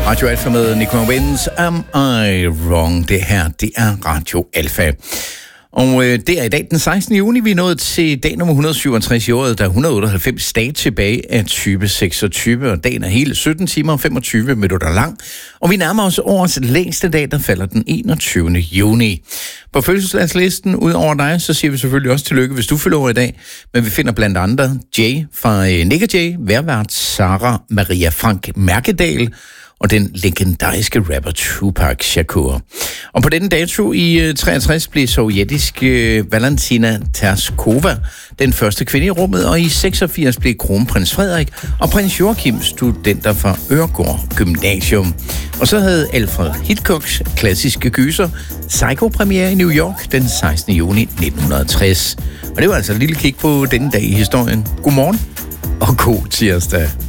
Radio Alfa med Nico Wins. Am I wrong? Det her, det er Radio Alfa. Og det er i dag den 16. juni, vi er nået til dag nummer 167 i året, der er 198 dage tilbage af type 26, og dagen er hele 17 timer og 25 minutter lang. Og vi nærmer os årets længste dag, der falder den 21. juni. På fødselsdagslisten, ud over dig, så siger vi selvfølgelig også tillykke, hvis du fylder år i dag. Men vi finder blandt andre Jay fra Nick & Jay, værvært Sarah Maria Frank Mærkedal, og den legendariske rapper Tupac Shakur. Og på denne dato i 63 blev sovjetiske Valentina Terskova den første kvinde i rummet, og i 86 blev kronprins Frederik og prins Joachim studenter fra Øregård Gymnasium. Og så havde Alfred Hitchcocks klassiske gyser Psycho-premiere i New York den 16. juni 1960. Og det var altså et lille kig på denne dag i historien. Godmorgen og god tirsdag.